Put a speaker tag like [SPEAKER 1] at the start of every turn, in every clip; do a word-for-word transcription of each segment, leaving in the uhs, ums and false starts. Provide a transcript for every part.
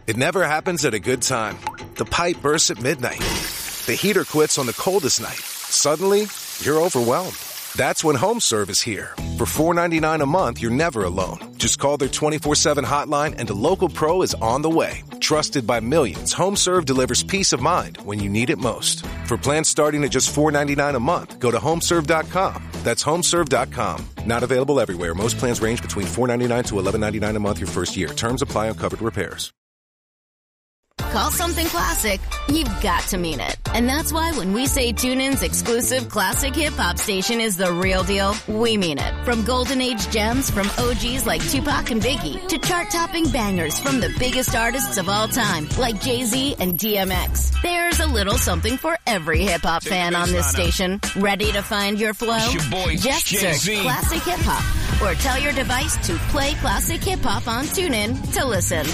[SPEAKER 1] It never happens at a good time. The pipe bursts at midnight. The heater quits on the coldest night. Suddenly, you're overwhelmed. That's when HomeServe is here. For four dollars and ninety-nine cents a month, you're never alone. Just call their twenty-four seven hotline and a local pro is on the way. Trusted by millions, HomeServe delivers peace of mind when you need it most. For plans starting at just four dollars and ninety-nine cents a month, go to homeserve dot com. That's homeserve dot com. Not available everywhere. Most plans range between four dollars and ninety-nine cents to eleven dollars and ninety-nine cents a month your first year. Terms apply on covered repairs.
[SPEAKER 2] Call something classic, you've got to mean it. And that's why when we say TuneIn's exclusive classic hip-hop station is the real deal, we mean it. From golden age gems from O Gs like Tupac and Biggie to chart-topping bangers from the biggest artists of all time like Jay-Z and D M X. There's a little something for every hip-hop fan on this station. Ready to find your flow?
[SPEAKER 3] Your boy,
[SPEAKER 2] Just
[SPEAKER 3] Jay-Z.
[SPEAKER 2] search Classic Hip-Hop or tell your device to play Classic Hip-Hop on TuneIn to listen.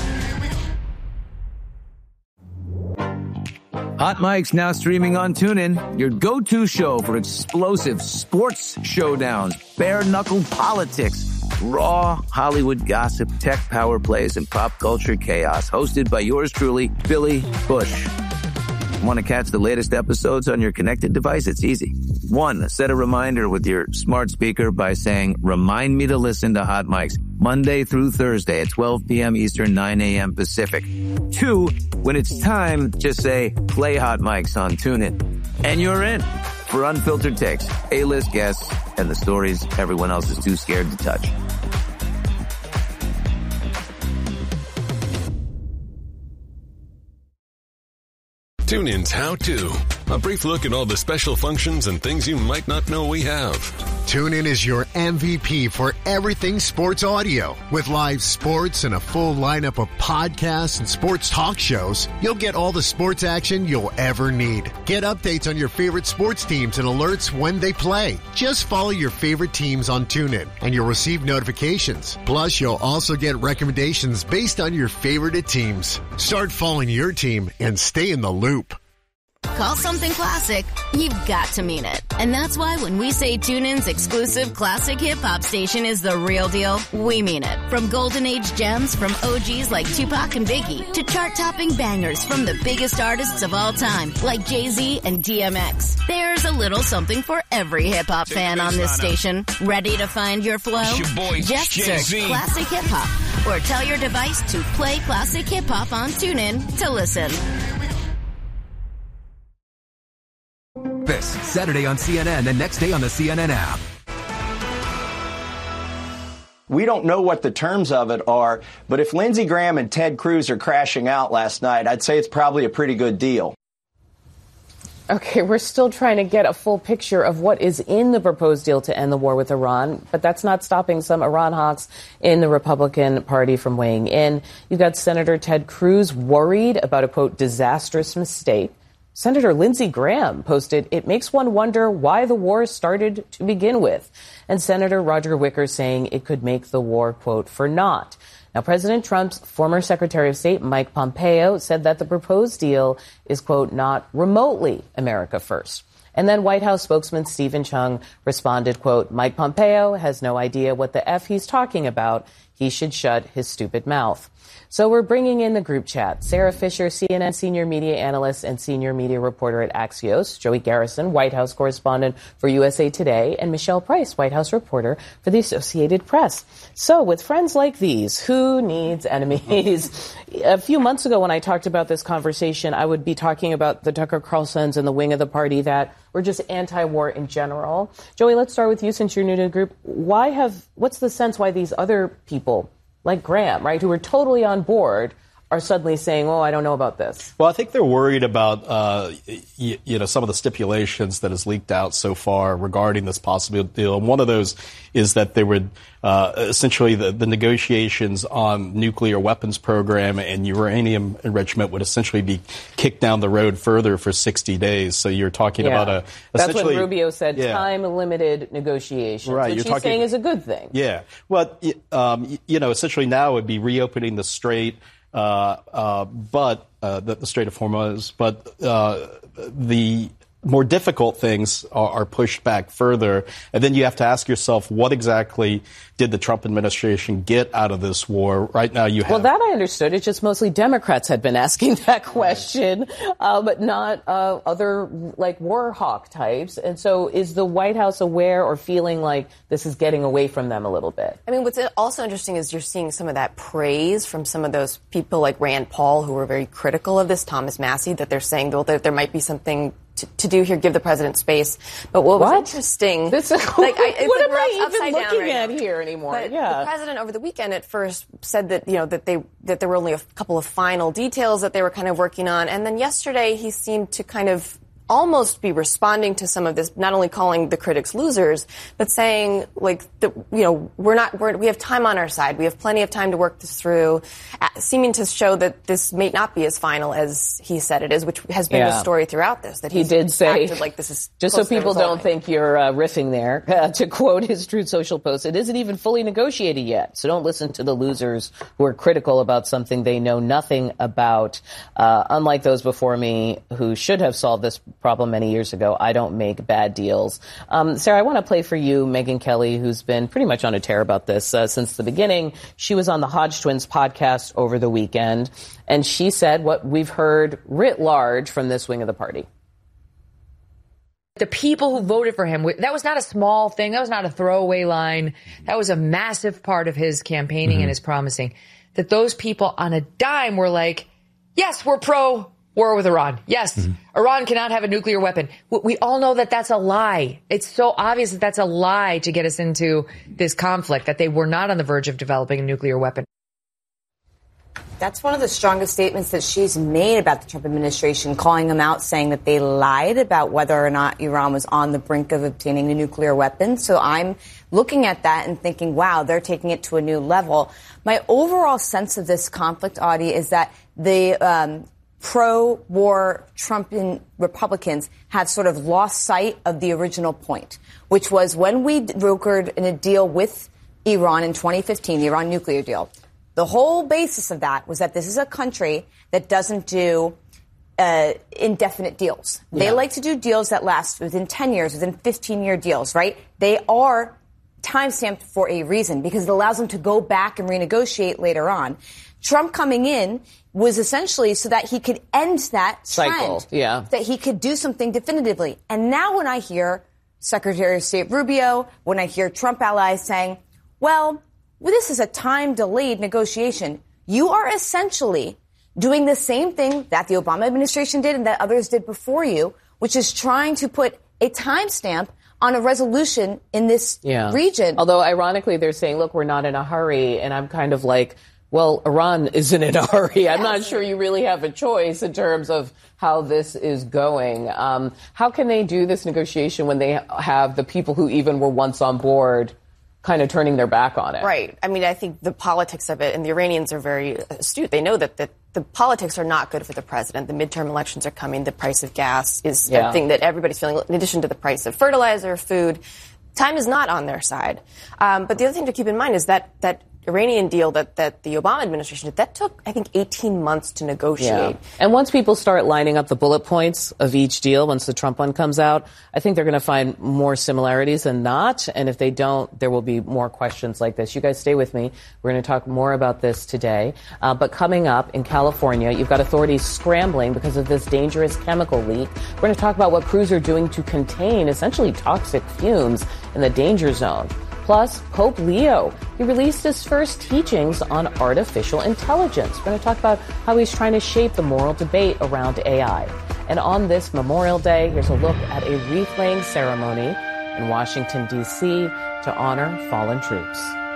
[SPEAKER 4] Hot Mic's now streaming on TuneIn, your go-to show for explosive sports showdowns, bare-knuckle politics, raw Hollywood gossip, tech power plays, and pop culture chaos. Hosted by yours truly, Billy Bush. Want to catch the latest episodes on your connected device? It's easy. One, set a reminder with your smart speaker by saying, remind me to listen to Hot Mics Monday through Thursday at twelve p.m. Eastern, nine a.m. Pacific. Two, when it's time, just say, play Hot Mics on TuneIn. And you're in for unfiltered takes, A-list guests, and the stories everyone else is too scared to touch.
[SPEAKER 5] TuneIn's How To. A brief look at all the special functions and things you might not know we have.
[SPEAKER 6] TuneIn is your M V P for everything sports audio. With live sports and a full lineup of podcasts and sports talk shows, you'll get all the sports action you'll ever need. Get updates on your favorite sports teams and alerts when they play. Just follow your favorite teams on TuneIn, and you'll receive notifications. Plus, you'll also get recommendations based on your favorite teams. Start following your team and stay in the loop.
[SPEAKER 2] Call something classic, you've got to mean it. And that's why when we say TuneIn's exclusive classic hip-hop station is the real deal, we mean it. From golden age gems from O Gs like Tupac and Biggie to chart-topping bangers from the biggest artists of all time like Jay-Z and D M X. There's a little something for every hip-hop fan on this station. Ready to find your flow?
[SPEAKER 3] Your boy,
[SPEAKER 2] Just
[SPEAKER 3] Jay-Z.
[SPEAKER 2] search Classic Hip-Hop or tell your device to play Classic Hip-Hop on TuneIn to listen.
[SPEAKER 7] This Saturday on C N N and next day on the C N N app.
[SPEAKER 8] We don't know what the terms of it are, but if Lindsey Graham and Ted Cruz are crashing out last night, I'd say it's probably a pretty good deal.
[SPEAKER 9] Okay, we're still trying to get a full picture of what is in the proposed deal to end the war with Iran, but that's not stopping some Iran hawks in the Republican Party from weighing in. You've got Senator Ted Cruz worried about a, quote, disastrous mistake. Senator Lindsey Graham posted, it makes one wonder why the war started to begin with. And Senator Roger Wicker saying it could make the war, quote, for naught. Now, President Trump's former Secretary of State, Mike Pompeo, said that the proposed deal is, quote, not remotely America first. And then White House spokesman Stephen Chung responded, quote, Mike Pompeo has no idea what the F he's talking about. He should shut his stupid mouth. So we're bringing in the group chat. Sarah Fisher, C N N senior media analyst and senior media reporter at Axios, Joey Garrison, White House correspondent for U S A Today, and Michelle Price, White House reporter for the Associated Press. So with friends like these, who needs enemies? A few months ago when I talked about this conversation, I would be talking about the Tucker Carlsons and the wing of the party that were just anti-war in general. Joey, let's start with you since you're new to the group. Why have, what's the sense why these other people like Graham, right, who are totally on board, are suddenly saying, oh, I don't know about this?
[SPEAKER 10] Well, I think they're worried about, uh, you, you know, some of the stipulations that has leaked out so far regarding this possible deal. And one of those is that there would uh, essentially the, the negotiations on nuclear weapons program and uranium enrichment would essentially be kicked down the road further for sixty days. So you're talking
[SPEAKER 9] yeah.
[SPEAKER 10] about a
[SPEAKER 9] That's what Rubio said,
[SPEAKER 10] yeah.
[SPEAKER 9] time-limited negotiations,
[SPEAKER 10] right.
[SPEAKER 9] which
[SPEAKER 10] you're
[SPEAKER 9] he's
[SPEAKER 10] talking,
[SPEAKER 9] saying is a good thing.
[SPEAKER 10] Yeah. Well, um, you know, essentially now it would be reopening the Strait, uh, uh, but uh, the, the Strait of Hormuz, but uh, the more difficult things are, are pushed back further. And then you have to ask yourself, what exactly did the Trump administration get out of this war? Right now you have...
[SPEAKER 9] Well, that I understood. It's just mostly Democrats had been asking that question, uh, but not uh, other, like, war hawk types. And so is the White House aware or feeling like this is getting away from them a little bit?
[SPEAKER 3] I mean, what's also interesting is you're seeing some of that praise from some of those people like Rand Paul who were very critical of this, Thomas Massie, that they're saying well, that there might be something To, to do here, give the president space. But what, what? was interesting,
[SPEAKER 9] this,
[SPEAKER 3] like, I, it's
[SPEAKER 9] what
[SPEAKER 3] like
[SPEAKER 9] am I even
[SPEAKER 3] upside
[SPEAKER 9] looking
[SPEAKER 3] down right
[SPEAKER 9] at
[SPEAKER 3] now.
[SPEAKER 9] here anymore?
[SPEAKER 3] But
[SPEAKER 9] yeah.
[SPEAKER 3] the president over the weekend at first said that you know that they that there were only a couple of final details that they were kind of working on, and then yesterday he seemed to kind of almost be responding to some of this, not only calling the critics losers, but saying, like, that, you know, we're not, we're, we have time on our side. We have plenty of time to work this through, uh, seeming to show that this may not be as final as he said it is, which has been
[SPEAKER 9] yeah.
[SPEAKER 3] the story throughout this, that
[SPEAKER 9] he did say,
[SPEAKER 3] acted like this is
[SPEAKER 9] just so people don't think you're uh, riffing there, uh, to quote his Truth Social post, it isn't even fully negotiated yet. So don't listen to the losers who are critical about something they know nothing about. Uh, unlike those before me who should have solved this problem many years ago, I don't make bad deals. Um, Sarah, I want to play for you Megyn Kelly, who's been pretty much on a tear about this uh, since the beginning. She was on the Hodge Twins podcast over the weekend, and she said what we've heard writ large from this wing of the party.
[SPEAKER 11] The people who voted for him, that was not a small thing. That was not a throwaway line. That was a massive part of his campaigning mm-hmm. and his promising. That those people on a dime were like, yes, we're pro war with Iran. Yes, mm-hmm. Iran cannot have a nuclear weapon. We all know that that's a lie. It's so obvious that that's a lie to get us into this conflict, that they were not on the verge of developing a nuclear weapon.
[SPEAKER 12] That's one of the strongest statements that she's made about the Trump administration, calling them out, saying that they lied about whether or not Iran was on the brink of obtaining a nuclear weapon. So I'm looking at that and thinking, wow, they're taking it to a new level. My overall sense of this conflict, Audie, is that the um, pro-war Trumpian Republicans have sort of lost sight of the original point, which was when we brokered a deal with Iran in twenty fifteen, the Iran nuclear deal. The whole basis of that was that this is a country that doesn't do uh, indefinite deals. Yeah. They like to do deals that last within ten years, within fifteen-year deals, right? They are time-stamped for a reason because it allows them to go back and renegotiate later on. Trump coming in was essentially so that he could end that
[SPEAKER 9] cycle,
[SPEAKER 12] trend,
[SPEAKER 9] yeah.
[SPEAKER 12] that he could do something definitively. And now when I hear Secretary of State Rubio, when I hear Trump allies saying, well, well, this is a time-delayed negotiation. You are essentially doing the same thing that the Obama administration did and that others did before you, which is trying to put a timestamp on a resolution in this
[SPEAKER 9] yeah.
[SPEAKER 12] region.
[SPEAKER 9] Although, ironically, they're saying, look, we're not in a hurry. And I'm kind of like, well, Iran isn't in a hurry. I'm not sure you really have a choice in terms of how this is going. Um, how can they do this negotiation when they have the people who even were once on board kind of turning their back on it?
[SPEAKER 3] Right. I mean, I think the politics of it, and the Iranians are very astute. They know that the, the politics are not good for the president. The midterm elections are coming. The price of gas is yeah. a thing that everybody's feeling, in addition to the price of fertilizer, food. Time is not on their side. Um, but the other thing to keep in mind is that that Iranian deal that, that the Obama administration did, that took, I think, eighteen months to negotiate.
[SPEAKER 9] Yeah. And once people start lining up the bullet points of each deal, once the Trump one comes out, I think they're going to find more similarities than not. And if they don't, there will be more questions like this. You guys stay with me. We're going to talk more about this today. Uh, but coming up in California, you've got authorities scrambling because of this dangerous chemical leak. We're going to talk about what crews are doing to contain essentially toxic fumes in the danger zone. Plus, Pope Leo, he released his first teachings on artificial intelligence. We're going to talk about how he's trying to shape the moral debate around A I. And on this Memorial Day, here's a look at a wreath-laying ceremony in Washington, D C to honor fallen troops.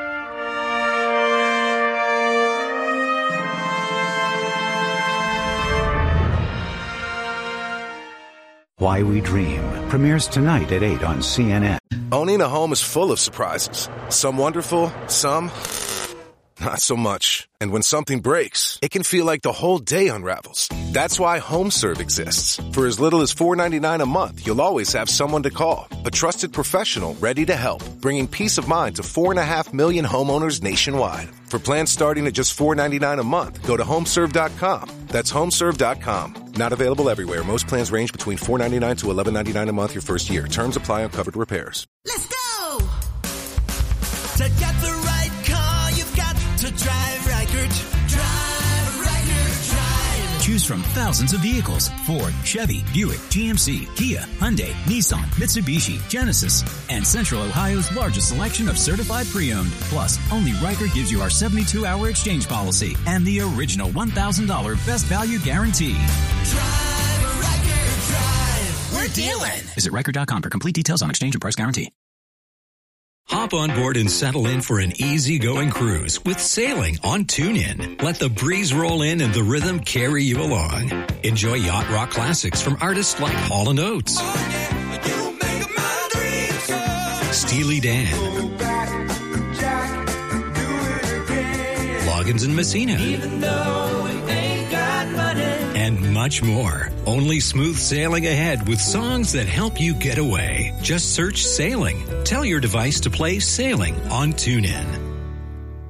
[SPEAKER 13] Why We Dream premieres tonight at eight on C N N.
[SPEAKER 1] Owning a home is full of surprises. Some wonderful, some not so much. And when something breaks, it can feel like the whole day unravels. That's why HomeServe exists. For as little as four dollars and ninety-nine cents a month, you'll always have someone to call. A trusted professional ready to help, bringing peace of mind to four point five million homeowners nationwide. For plans starting at just four dollars and ninety-nine cents a month, go to homeserve dot com. That's homeserve dot com. Not available everywhere. Most plans range between four dollars and ninety-nine cents to eleven dollars and ninety-nine cents a month your first year. Terms apply on covered repairs.
[SPEAKER 14] Let's go! To get the right car, you've got to drive Reichert. Drive Reichert, drive.
[SPEAKER 15] Choose from thousands of vehicles. Ford, Chevy, Buick, G M C, Kia, Hyundai, Nissan, Mitsubishi, Genesis, and Central Ohio's largest selection of certified pre-owned. Plus, only Reichert gives you our seventy-two hour exchange policy and the original one thousand dollars best value guarantee.
[SPEAKER 14] Drive Reichert, drive. We're dealing.
[SPEAKER 15] Visit Reichert dot com for complete details on exchange and price guarantee.
[SPEAKER 16] Hop on board and settle in for an easygoing cruise with sailing on TuneIn. Let the breeze roll in and the rhythm carry you along. Enjoy yacht rock classics from artists like Hall and Oates,
[SPEAKER 14] Oh, yeah, you make my dreams so.
[SPEAKER 16] Steely Dan,
[SPEAKER 14] Go back, Jack, do it again.
[SPEAKER 16] Loggins and Messina,
[SPEAKER 14] Even though we ain't got money.
[SPEAKER 16] and much more. Only smooth sailing ahead with songs that help you get away. Just search Sailing. Tell your device to play Sailing on TuneIn.